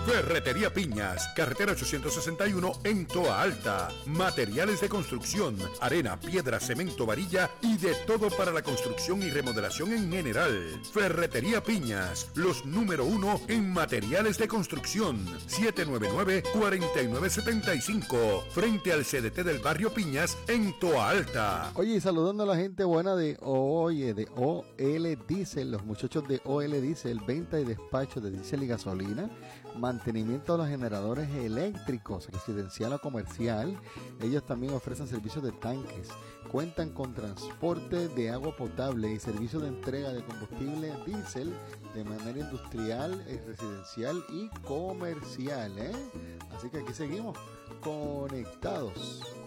Ferretería Piñas, carretera 861 en Toa Alta. Materiales de construcción, arena, piedra, cemento, varilla y de todo para la construcción y remodelación en general. Ferretería Piñas, los número 1 en materiales de construcción. 799-4975, frente al CDT del barrio Piñas en Toa Alta. Oye, y saludando a la gente buena de OL Diesel, los muchachos de OL Diesel, venta y despacho de diésel y gasolina, mantenimiento de los generadores eléctricos, residencial o comercial. Ellos también ofrecen servicios de tanques, cuentan con transporte de agua potable y servicio de entrega de combustible diésel de manera industrial, residencial y comercial, Así que aquí seguimos conectados.